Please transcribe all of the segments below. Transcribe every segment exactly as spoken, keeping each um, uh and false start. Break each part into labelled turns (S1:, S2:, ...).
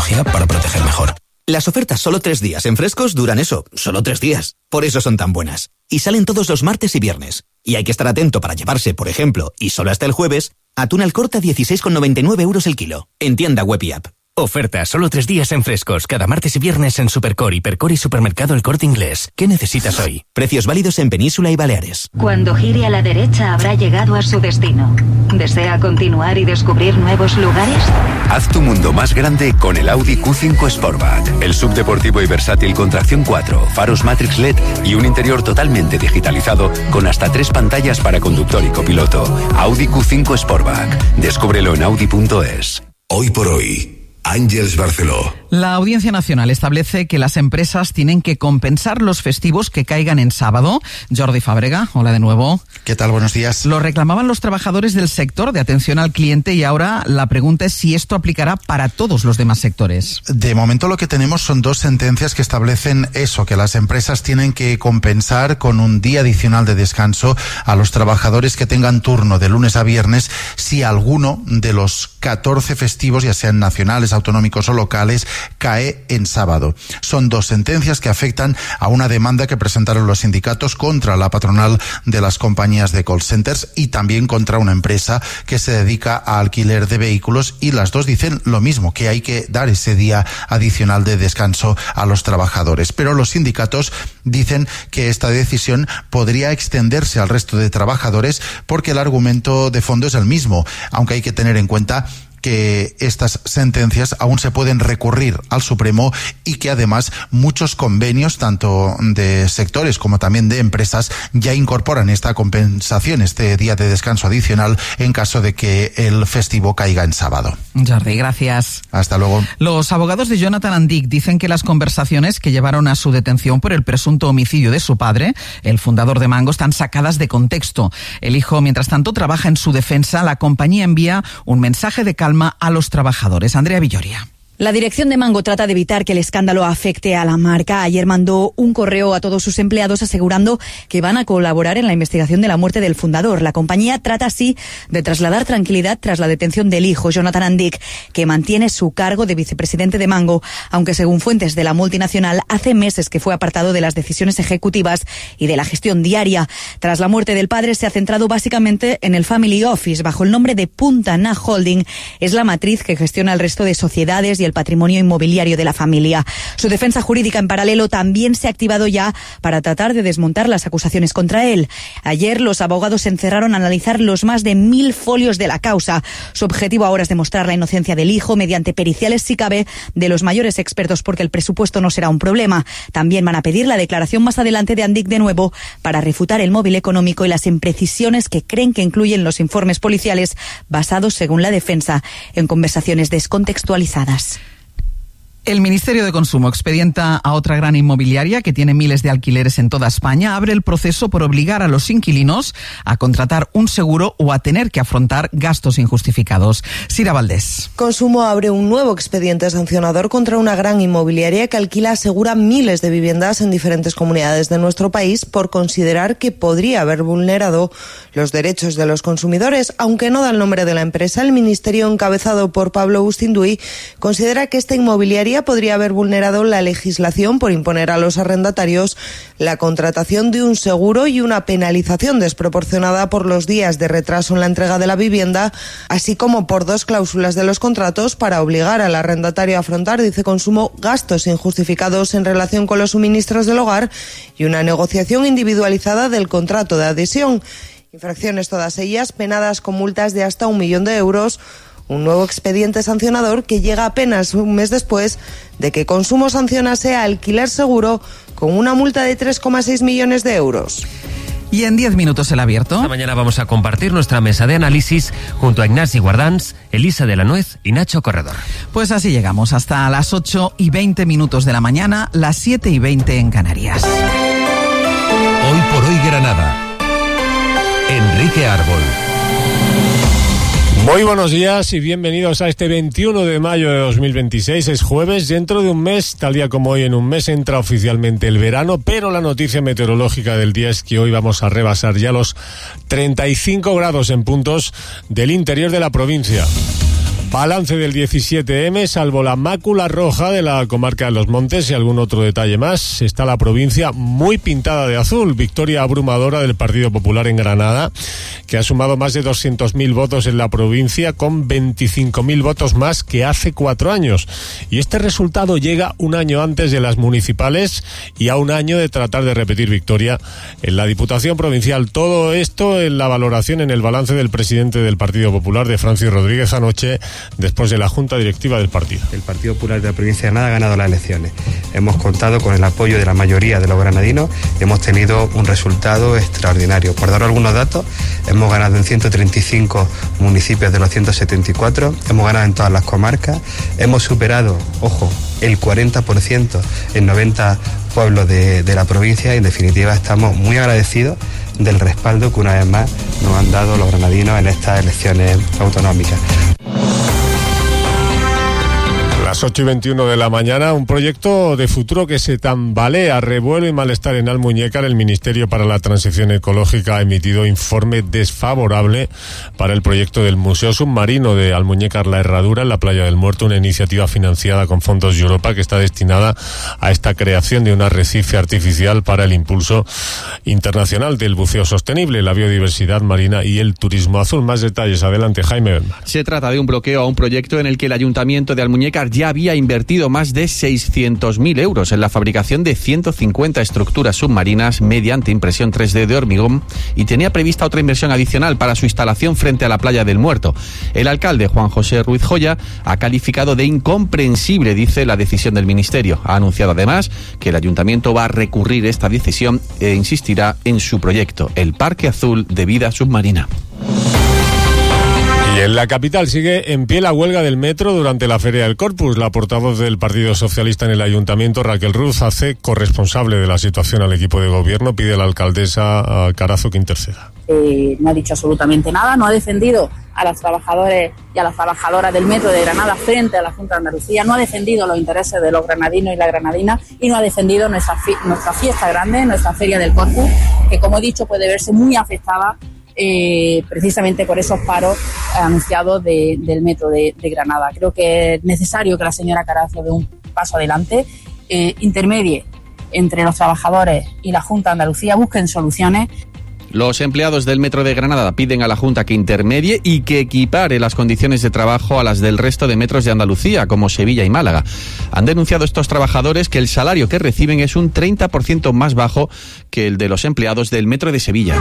S1: tecnología para proteger mejor. Las ofertas solo tres días en Frescos duran eso, solo tres días. Por eso son tan buenas. Y salen todos los martes y viernes. Y hay que estar atento para llevarse, por ejemplo, y solo hasta el jueves, atún al corte a dieciséis con noventa y nueve euros el kilo. En tienda web y app.
S2: Oferta solo tres días en Frescos, cada martes y viernes en Supercor, Hipercor y Supermercado El Corte Inglés. ¿Qué necesitas hoy?
S1: Precios válidos en Península y Baleares.
S3: Cuando gire a la derecha habrá llegado a su destino. ¿Desea continuar y descubrir nuevos lugares?
S4: Haz tu mundo más grande con el Audi Q cinco Sportback. El subdeportivo y versátil con tracción cuatro, faros Matrix L E D y un interior totalmente digitalizado con hasta tres pantallas para conductor y copiloto. Audi Q cinco Sportback. Descúbrelo en audi punto es.
S5: Hoy por hoy, Àngels Barceló.
S6: La Audiencia Nacional establece que las empresas tienen que compensar los festivos que caigan en sábado. Jordi Fábrega, hola de nuevo.
S7: ¿Qué tal? Buenos días.
S6: Lo reclamaban los trabajadores del sector de atención al cliente y ahora la pregunta es si esto aplicará para todos los demás sectores.
S7: De momento lo que tenemos son dos sentencias que establecen eso, que las empresas tienen que compensar con un día adicional de descanso a los trabajadores que tengan turno de lunes a viernes si alguno de los catorce festivos, ya sean nacionales, autonómicos o locales, cae en sábado. Son dos sentencias que afectan a una demanda que presentaron los sindicatos contra la patronal de las compañías de call centers y también contra una empresa que se dedica a alquiler de vehículos, y las dos dicen lo mismo, que hay que dar ese día adicional de descanso a los trabajadores. Pero los sindicatos dicen que esta decisión podría extenderse al resto de trabajadores porque el argumento de fondo es el mismo, aunque hay que tener en cuenta que estas sentencias aún se pueden recurrir al Supremo y que además muchos convenios, tanto de sectores como también de empresas, ya incorporan esta compensación, este día de descanso adicional en caso de que el festivo caiga en sábado.
S6: Jordi, gracias.
S7: Hasta luego.
S6: Los abogados de Jonathan Andic dicen que las conversaciones que llevaron a su detención por el presunto homicidio de su padre, el fundador de Mango, están sacadas de contexto. El hijo, mientras tanto, trabaja en su defensa. La compañía envía un mensaje de calma a los trabajadores. Andrea Villoria.
S8: La dirección de Mango trata de evitar que el escándalo afecte a la marca. Ayer mandó un correo a todos sus empleados asegurando que van a colaborar en la investigación de la muerte del fundador. La compañía trata así de trasladar tranquilidad tras la detención del hijo, Jonathan Andic, que mantiene su cargo de vicepresidente de Mango, aunque según fuentes de la multinacional hace meses que fue apartado de las decisiones ejecutivas y de la gestión diaria. Tras la muerte del padre se ha centrado básicamente en el Family Office bajo el nombre de Punta Na Holding. Es la matriz que gestiona el resto de sociedades y el patrimonio inmobiliario de la familia. Su defensa jurídica en paralelo también se ha activado ya para tratar de desmontar las acusaciones contra él. Ayer los abogados se encerraron a analizar los más de mil folios de la causa. Su objetivo ahora es demostrar la inocencia del hijo mediante periciales, si cabe, de los mayores expertos, porque el presupuesto no será un problema. También van a pedir la declaración más adelante de Andic de nuevo para refutar el móvil económico y las imprecisiones que creen que incluyen los informes policiales basados, según la defensa, en conversaciones descontextualizadas.
S6: El Ministerio de Consumo expedienta a otra gran inmobiliaria que tiene miles de alquileres en toda España. Abre el proceso por obligar a los inquilinos a contratar un seguro o a tener que afrontar gastos injustificados. Sira Valdés.
S9: Consumo abre un nuevo expediente sancionador contra una gran inmobiliaria que alquila, asegura, miles de viviendas en diferentes comunidades de nuestro país por considerar que podría haber vulnerado los derechos de los consumidores. Aunque no da el nombre de la empresa, el Ministerio, encabezado por Pablo Bustinduy, considera que esta inmobiliaria podría haber vulnerado la legislación por imponer a los arrendatarios la contratación de un seguro y una penalización desproporcionada por los días de retraso en la entrega de la vivienda, así como por dos cláusulas de los contratos para obligar al arrendatario a afrontar, dice Consumo, gastos injustificados en relación con los suministros del hogar y una negociación individualizada del contrato de adhesión. Infracciones todas ellas penadas con multas de hasta un millón de euros. Un nuevo expediente sancionador que llega apenas un mes después de que Consumo sancionase a Alquiler Seguro con una multa de tres coma seis millones de euros.
S6: Y en diez minutos el abierto.
S10: Esta mañana vamos a compartir nuestra mesa de análisis junto a Ignasi Guardans, Elisa de la Nuez y Nacho Corredor.
S6: Pues así llegamos hasta las ocho y veinte minutos de la mañana, las siete y veinte en Canarias.
S5: Hoy por hoy Granada. Enrique Árbol.
S11: Muy buenos días y bienvenidos a este veintiuno de mayo de dos mil veintiséis. Es jueves, dentro de un mes, tal día como hoy en un mes, entra oficialmente el verano, pero la noticia meteorológica del día es que hoy vamos a rebasar ya los treinta y cinco grados en puntos del interior de la provincia. Balance del diecisiete eme, salvo la mácula roja de la comarca de Los Montes y algún otro detalle más, está la provincia muy pintada de azul. Victoria abrumadora del Partido Popular en Granada, que ha sumado más de doscientos mil votos en la provincia, con veinticinco mil votos más que hace cuatro años. Y este resultado llega un año antes de las municipales y a un año de tratar de repetir victoria en la Diputación Provincial. Todo esto en la valoración, en el balance del presidente del Partido Popular, de Francis Rodríguez, anoche, después de la Junta Directiva del partido.
S12: El Partido Popular de la provincia de Granada ha ganado las elecciones. Hemos contado con el apoyo de la mayoría de los granadinos. Hemos tenido un resultado extraordinario. Por dar algunos datos, hemos ganado en ciento treinta y cinco municipios de los ciento setenta y cuatro, hemos ganado en todas las comarcas, hemos superado, ojo, el cuarenta por ciento en noventa pueblos de, de la provincia y, en definitiva, estamos muy agradecidos del respaldo que una vez más nos han dado los granadinos en estas elecciones autonómicas.
S11: Las ocho y veintiuno de la mañana, un proyecto de futuro que se tambalea, revuelo y malestar en Almuñécar. El Ministerio para la Transición Ecológica ha emitido informe desfavorable para el proyecto del Museo Submarino de Almuñécar La Herradura, en la Playa del Muerto, una iniciativa financiada con fondos de Europa que está destinada a esta creación de un arrecife artificial para el impulso internacional del buceo sostenible, la biodiversidad marina y el turismo azul. Más detalles, adelante, Jaime Benmar.
S13: Se trata de un bloqueo a un proyecto en el que el Ayuntamiento de Almuñécar ya había invertido más de seiscientos mil euros en la fabricación de ciento cincuenta estructuras submarinas mediante impresión tres D de hormigón y tenía prevista otra inversión adicional para su instalación frente a la Playa del Muerto. El alcalde, Juan José Ruiz Joya, ha calificado de incomprensible, dice, la decisión del Ministerio. Ha anunciado además que el Ayuntamiento va a recurrir esta decisión e insistirá en su proyecto, el Parque Azul de Vida Submarina.
S11: Y en la capital sigue en pie la huelga del metro durante la Feria del Corpus. La portavoz del Partido Socialista en el Ayuntamiento, Raquel Ruz, hace corresponsable de la situación al equipo de gobierno, pide a la alcaldesa Carazo que interceda.
S14: Eh, no ha dicho absolutamente nada, no ha defendido a los trabajadores y a las trabajadoras del metro de Granada frente a la Junta de Andalucía, no ha defendido los intereses de los granadinos y las granadinas y no ha defendido nuestra, fi- nuestra fiesta grande, nuestra Feria del Corpus, que, como he dicho, puede verse muy afectada Eh, precisamente por esos paros anunciados de, del metro de, de Granada. Creo que es necesario que la señora Carazo dé un paso adelante, eh, intermedie entre los trabajadores y la Junta de Andalucía, busquen soluciones.
S13: Los empleados del Metro de Granada piden a la Junta que intermedie y que equipare las condiciones de trabajo a las del resto de metros de Andalucía, como Sevilla y Málaga. Han denunciado estos trabajadores que el salario que reciben es un treinta por ciento más bajo que el de los empleados del Metro de Sevilla.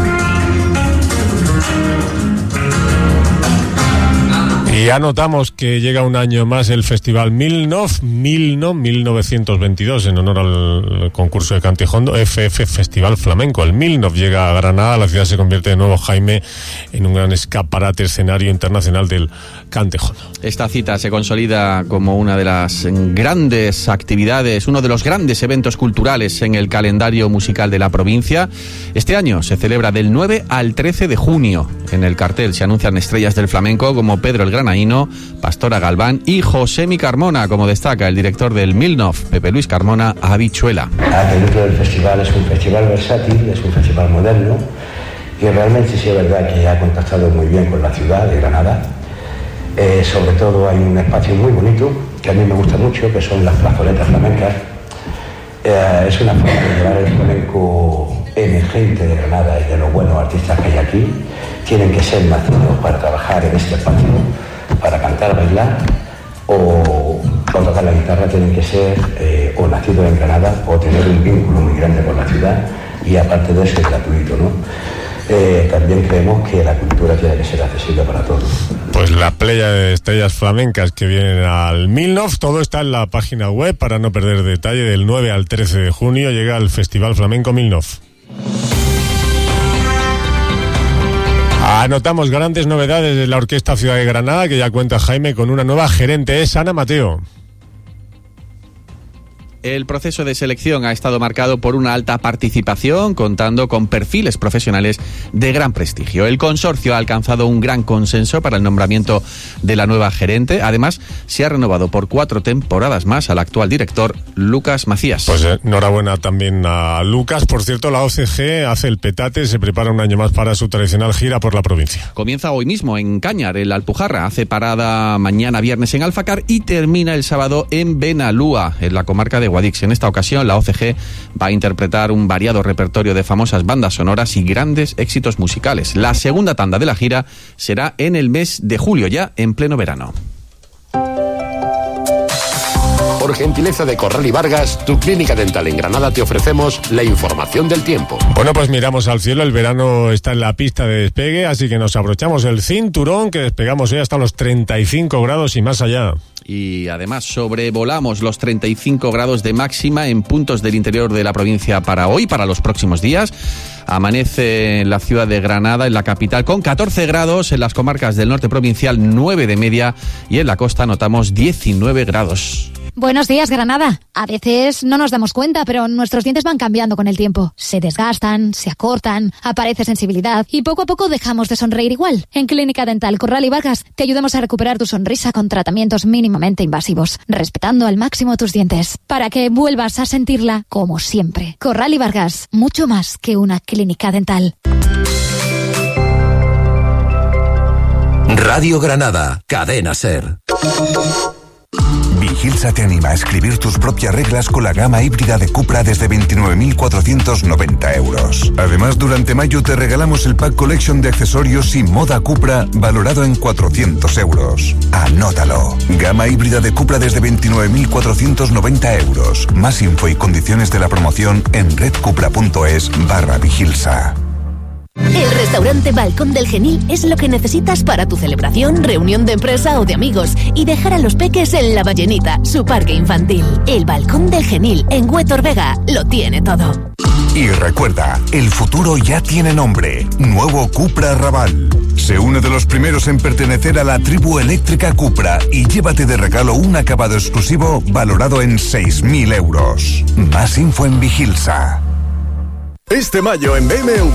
S11: Y ya notamos que llega un año más el Festival Milnov, Milno, mil novecientos veintidós, en honor al concurso de Cantejondo, F F Festival Flamenco. El Milnov llega a Granada, la ciudad se convierte de nuevo, Jaime, en un gran escaparate escenario internacional del Cantejondo.
S13: Esta cita se consolida como una de las grandes actividades, uno de los grandes eventos culturales en el calendario musical de la provincia. Este año se celebra del nueve al trece de junio. En el cartel se anuncian estrellas del flamenco como Pedro el Granaíno, Pastora Galván y Josemi Carmona, como destaca el director del Milnov, Pepe Luis Carmona, Habichuela.
S15: Dentro del festival es un festival versátil, es un festival moderno y realmente sí es verdad que ha contactado muy bien con la ciudad de Granada. Eh, sobre todo hay un espacio muy bonito que a mí me gusta mucho, que son las plazoletas flamencas. Eh, es una forma de llevar el flamenco emergente de Granada y de los buenos artistas que hay aquí. Tienen que ser nacidos para trabajar en este espacio, para cantar, bailar o, o tocar la guitarra. Tienen que ser eh, o nacidos en Granada o tener un vínculo muy grande con la ciudad, y aparte de eso es gratuito, ¿no? Eh, también creemos que la cultura tiene que ser accesible para todos.
S11: Pues la playa de estrellas flamencas que vienen al Milnov, todo está en la página web para no perder detalle. Del nueve al trece de junio llega el Festival Flamenco Milnov. Anotamos grandes novedades de la Orquesta Ciudad de Granada, que ya cuenta, Jaime, con una nueva gerente, es Ana Mateo.
S13: El proceso de selección ha estado marcado por una alta participación, contando con perfiles profesionales de gran prestigio. El consorcio ha alcanzado un gran consenso para el nombramiento de la nueva gerente. Además, se ha renovado por cuatro temporadas más al actual director, Lucas Macías.
S11: Pues eh, enhorabuena también a Lucas. Por cierto, la O C G hace el petate, se prepara un año más para su tradicional gira por la provincia.
S13: Comienza hoy mismo en Cañar, en la Alpujarra, hace parada mañana viernes en Alfacar y termina el sábado en Benalúa, en la comarca de Guadix. En esta ocasión, la O C G va a interpretar un variado repertorio de famosas bandas sonoras y grandes éxitos musicales. La segunda tanda de la gira será en el mes de julio, ya en pleno verano.
S16: Por gentileza de Corral y Vargas, tu clínica dental en Granada, te ofrecemos la información del tiempo.
S11: Bueno, pues miramos al cielo, el verano está en la pista de despegue, así que nos abrochamos el cinturón, que despegamos hoy hasta los treinta y cinco grados y más allá.
S13: Y además sobrevolamos los treinta y cinco grados de máxima en puntos del interior de la provincia para hoy, para los próximos días. Amanece en la ciudad de Granada, en la capital, con catorce grados, en las comarcas del norte provincial nueve de media y en la costa notamos diecinueve grados.
S17: Buenos días, Granada. A veces no nos damos cuenta, pero nuestros dientes van cambiando con el tiempo. Se desgastan, se acortan, aparece sensibilidad y poco a poco dejamos de sonreír igual. En Clínica Dental Corral y Vargas te ayudamos a recuperar tu sonrisa con tratamientos mínimamente invasivos, respetando al máximo tus dientes, para que vuelvas a sentirla como siempre. Corral y Vargas, mucho más que una clínica dental.
S5: Radio Granada, Cadena SER. Vigilsa te anima a escribir tus propias reglas con la gama híbrida de Cupra desde veintinueve mil cuatrocientos noventa euros. Además, durante mayo te regalamos el Pack Collection de accesorios y moda Cupra valorado en cuatrocientos euros. Anótalo. Gama híbrida de Cupra desde veintinueve mil cuatrocientos noventa euros. Más info y condiciones de la promoción en redcupra.es barra Vigilsa.
S18: El restaurante Balcón del Genil es lo que necesitas para tu celebración, reunión de empresa o de amigos y dejar a los peques en La Ballenita, su parque infantil. El Balcón del Genil en Huétor Vega lo tiene todo.
S5: Y recuerda, el futuro ya tiene nombre. Nuevo Cupra Raval. Sé uno de los primeros en pertenecer a la tribu eléctrica Cupra y llévate de regalo un acabado exclusivo valorado en seis mil euros. Más info en Vigilsa.
S19: Este mayo en B M W